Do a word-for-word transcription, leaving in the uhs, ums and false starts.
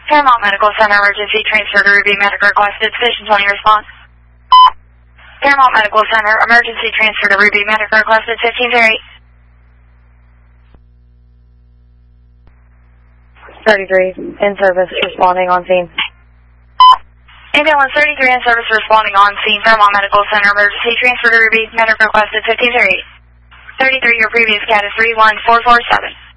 Paramount Medical Center emergency transfer to Ruby Medic requested. Station twenty response. Paramount Medical Center emergency transfer to Ruby Medic requested. fifteen zero eight. thirty-three, in service, responding on scene. Ambulance thirty-three in service responding on scene. Paramount Medical Center emergency transfer to Ruby Medic requested. fifteen zero eight. thirty-three, your previous cat is three one four four seven.